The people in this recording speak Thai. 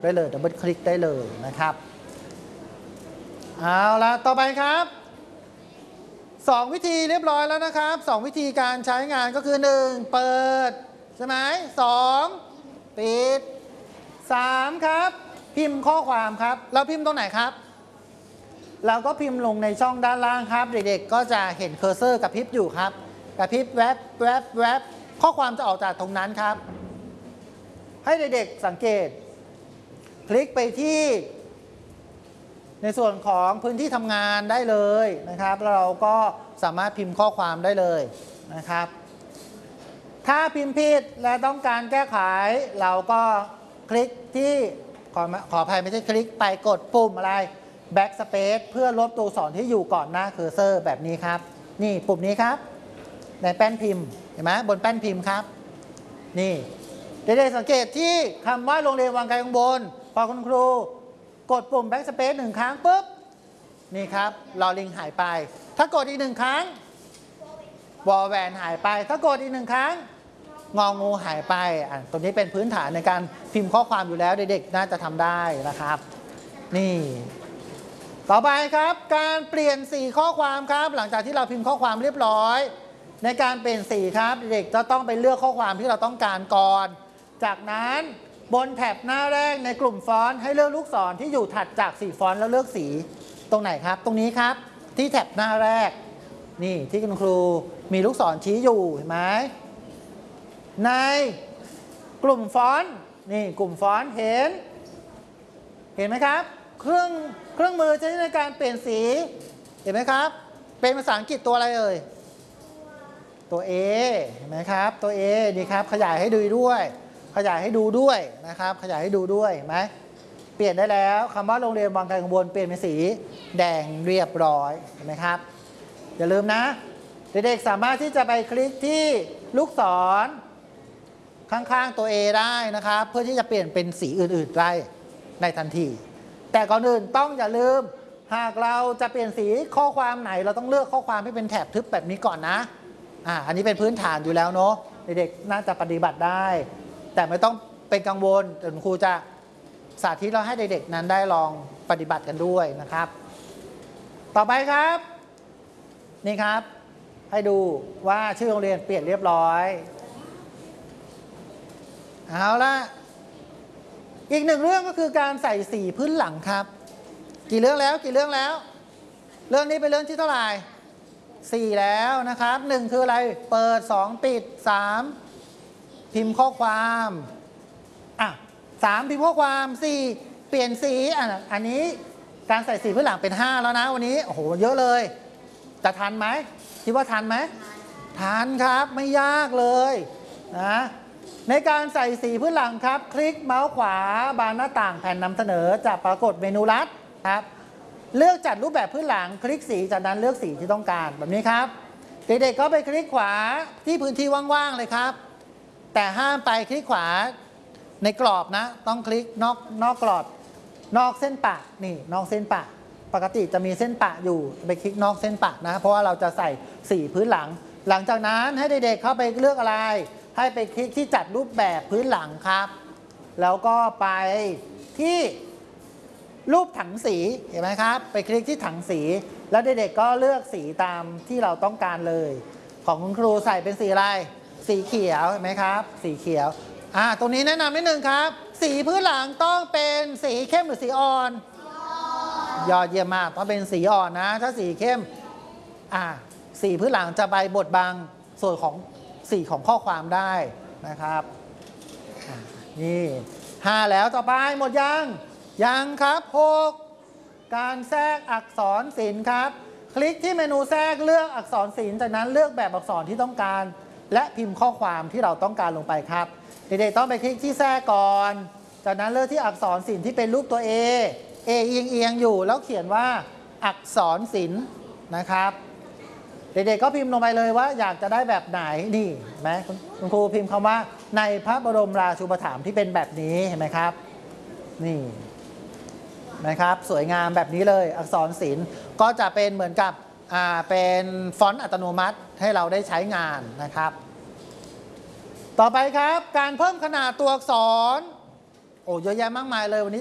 ได้เลยดับเบิลคลิกได้เลยนะครับเอาละต่อไปครับ2วิธีเรียบร้อยแล้วนะครับ2วิธีการใช้งานก็คือ1เปิดใช่ไหม2ปิด3ครับพิมพ์ข้อความครับเราพิมพ์ตรงไหนครับเราก็พิมพ์ลงในช่องด้านล่างครับเด็กๆก็จะเห็นเคอร์เซอร์กระพริบอยู่ครับกระพริบแวบแวบแวบข้อความจะออกจากตรงนั้นครับให้เด็กๆสังเกตคลิกไปที่ในส่วนของพื้นที่ทำงานได้เลยนะครับเราก็สามารถพิมพ์ข้อความได้เลยนะครับถ้าพิมพ์ผิดและต้องการแก้ไขเราก็คลิกที่ขออภัยไม่ใช่คลิกไปกดปุ่มอะไร backspace เพื่อลบตัวอักษรที่อยู่ก่อนหน้าเคอร์เซอร์แบบนี้ครับนี่ปุ่มนี้ครับในแป้นพิมพ์เห็นไหมบนแป้นพิมพ์ครับนี่เด็กๆสังเกตที่คำว่าโรงเรียนวังไกลกังวลพอคุณครูกดปุ่ม backspace 1 ครั้งปุ๊บนี่ครับลอลิงหายไปถ้ากดอีก1 ครั้งวอลแวนหายไปถ้ากดอีก1 ครั้งงองูหายไปตัวนี้เป็นพื้นฐานในการพิมพ์ข้อความอยู่แล้วเด็กๆน่าจะทำได้นะครับนี่ต่อไปครับการเปลี่ยนสีข้อความครับหลังจากที่เราพิมพ์ข้อความเรียบร้อยในการเปลี่ยนสีครับเด็กจะต้องไปเลือกข้อความที่เราต้องการก่อนจากนั้นบนแถบหน้าแรกในกลุ่มฟอนต์ให้เลือกลูกศรที่อยู่ถัดจากสีฟอนต์แล้วเลือกสีตรงไหนครับตรงนี้ครับที่แถบหน้าแรกนี่ที่คุณครูมีลูกศรชี้อยู่เห็นไหมในกลุ่มฟอนต์นี่กลุ่มฟอนต์เห็นไหมครับเครื่องมือใช้ในการเปลี่ยนสีเห็นไหมครับเป็นภาษาอังกฤษตัวอะไรเอ่ยตัว A เห็นไหมครับตัว A นี่ครับขยายให้ดูด้วยขยายให้ดูด้วยนะครับขยายให้ดูด้วยเห็นไหมเปลี่ยนได้แล้วคำว่าโรงเรียนวังไกลกังวลเปลี่ยนเป็นสีแดงเรียบร้อยเห็นไหมครับอย่าลืมนะเด็กๆสามารถที่จะไปคลิกที่ลูกศรข้างๆตัว A ได้นะครับเพื่อที่จะเปลี่ยนเป็นสีอื่นๆได้ในทันทีแต่ก่อนอื่นต้องอย่าลืมหากเราจะเปลี่ยนสีข้อความไหนเราต้องเลือกข้อความให้เป็นแถบทึบแบบนี้ก่อนนะอันนี้เป็นพื้นฐานอยู่แล้วเนาะเด็กๆน่าจะปฏิบัติได้แต่ไม่ต้องเป็นกังวลเดี๋ยวครูจะสาธิตเราให้เด็กๆนั้นได้ลองปฏิบัติกันด้วยนะครับต่อไปครับนี่ครับให้ดูว่าชื่อโรงเรียนเปลี่ยนเรียบร้อยเอาละอีก1 เรื่องก็คือการใส่สีพื้นหลังครับกี่เรื่องแล้วเรื่องนี้เป็นเรื่องที่เท่าไหร่4แล้วนะครับ1คืออะไรเปิด2ปิด3พิมพ์ข้อความ3พิมพ์ข้อความ4เปลี่ยนสีอันนี้การใส่สีพื้นหลังเป็น5แล้วนะวันนี้โอ้โหเยอะเลยจะทันไหมคิดว่าทันไหมทันครับไม่ยากเลยนะในการใส่สีพื้นหลังครับคลิกเมาส์ขวาบานหน้าต่างแผ่นนำเสนอจะปรากฏเมนูลัดครับเลือกจัดรูปแบบพื้นหลังคลิกสีจากนั้นเลือกสีที่ต้องการแบบนี้ครับเด็กๆก็ไปคลิกขวาที่พื้นที่ว่างๆเลยครับแต่ห้ามไปคลิกขวาในกรอบนะต้องคลิกนอกกรอบนอกเส้นปะนี่นอกเส้นปะปกติจะมีเส้นปะอยู่ไปคลิกนอกเส้นปะนะเพราะว่าเราจะใส่สีพื้นหลังหลังจากนั้นให้เด็กๆเข้าไปเลือกอะไรให้ไปคลิกที่จัดรูปแบบพื้นหลังครับแล้วก็ไปที่รูปถังสีเห็นไหมครับไปคลิกที่ถังสีแล้วเด็กๆก็เลือกสีตามที่เราต้องการเลยของคุณครูใส่เป็นสีอะไรสีเขียวเห็นไหมครับสีเขียวตรงนี้แนะนำนิดนึงครับสีพื้นหลังต้องเป็นสีเข้มหรือสีอ่อนยอดเยี่ยมมากต้องเป็นสีอ่อนนะถ้าสีเข้มสีพื้นหลังจะไปบดบังส่วนของสีของข้อความได้นะครับนี่5แล้วต่อไปหมดยังครับ6การแทรกอักษรศิลป์ครับคลิกที่เมนูแทรกเลือกอักษรศิลป์จากนั้นเลือกแบบอักษรที่ต้องการและพิมพ์ข้อความที่เราต้องการลงไปครับเด็กๆต้องไปคลิกที่แทรกก่อนจากนั้นเลือกที่อักษรศิลป์ที่เป็นรูปตัว A เอียงอยู่แล้วเขียนว่าอักษรศิลป์นะครับเด็กๆก็พิมพ์ลงไปเลยว่าอยากจะได้แบบไหนนี่เห็นไหมคุณครูพิมพ์คำว่าในพระบรมราชูปถัมภ์ที่เป็นแบบนี้เห็นไหมครับนี่นะครับสวยงามแบบนี้เลยอักษรศิลป์ก็จะเป็นเหมือนกับเป็นฟอนต์อัตโนมัติให้เราได้ใช้งานนะครับต่อไปครับการเพิ่มขนาดตัวอักษรโโอ้เยอะแยะมากมายเลยวันนี้